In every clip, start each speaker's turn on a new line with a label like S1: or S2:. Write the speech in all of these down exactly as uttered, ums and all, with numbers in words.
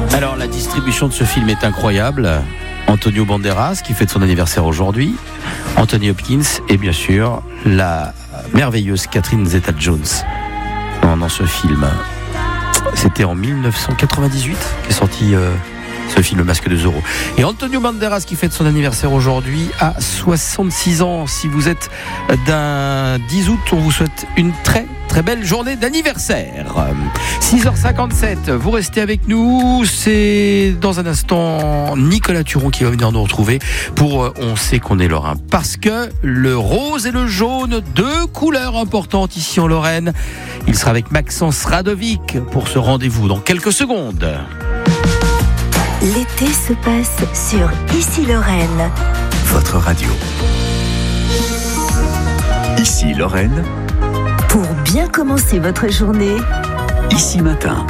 S1: Alors la distribution de ce film est incroyable. Antonio Banderas qui fête son anniversaire aujourd'hui, Anthony Hopkins et bien sûr la merveilleuse Catherine Zeta-Jones dans, dans ce film. C'était en dix-neuf cent quatre-vingt-dix-huit qu'est sorti euh, ce film Le Masque de Zorro. Et Antonio Banderas qui fête son anniversaire aujourd'hui à soixante-six ans. Si vous êtes d'un dix août, on vous souhaite une très très belle journée d'anniversaire. six heures cinquante-sept, vous restez avec nous. C'est dans un instant Nicolas Turon qui va venir nous retrouver pour On sait qu'on est lorrain. Parce que le rose et le jaune, deux couleurs importantes ici en Lorraine. Il sera avec Maxence Radovic pour ce rendez-vous dans quelques secondes.
S2: L'été se passe sur Ici Lorraine.
S3: Votre radio. Ici Lorraine.
S2: Pour bien commencer votre journée,
S3: Ici Matin.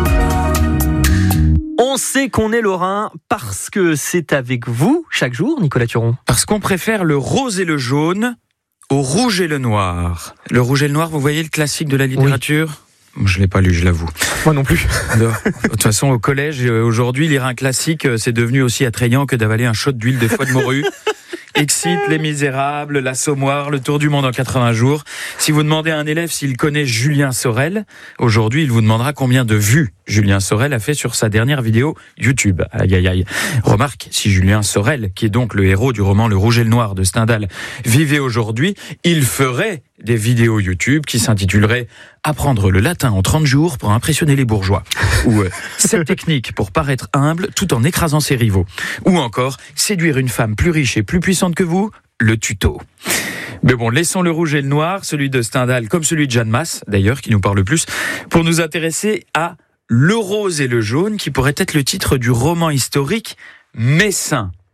S4: On sait qu'on est lorrain parce que c'est avec vous chaque jour, Nicolas Turon.
S5: Parce qu'on préfère le rose et le jaune au rouge et le noir. Le rouge et le noir, vous voyez le classique de la littérature ? Oui. Je l'ai pas lu, je l'avoue.
S4: Moi non plus.
S5: De toute façon, au collège, aujourd'hui, lire un classique, c'est devenu aussi attrayant que d'avaler un shot d'huile de foie de morue. Excite, Les Misérables, L'Assommoir, Le Tour du monde en quatre-vingts jours. Si vous demandez à un élève s'il connaît Julien Sorel, aujourd'hui, il vous demandera combien de vues Julien Sorel a fait sur sa dernière vidéo YouTube. Aïe, aïe, aïe. Remarque, si Julien Sorel, qui est donc le héros du roman Le Rouge et le Noir de Stendhal, vivait aujourd'hui, il ferait des vidéos YouTube qui s'intituleraient « Apprendre le latin en trente jours pour impressionner les bourgeois » ou euh, « Cette technique pour paraître humble tout en écrasant ses rivaux » ou encore « Séduire une femme plus riche et plus puissante que vous, le tuto ». Mais bon, laissons le rouge et le noir, celui de Stendhal comme celui de Jeanne Masse, d'ailleurs, qui nous parle le plus, pour nous intéresser à Le rose et le jaune, qui pourrait être le titre du roman historique Messin.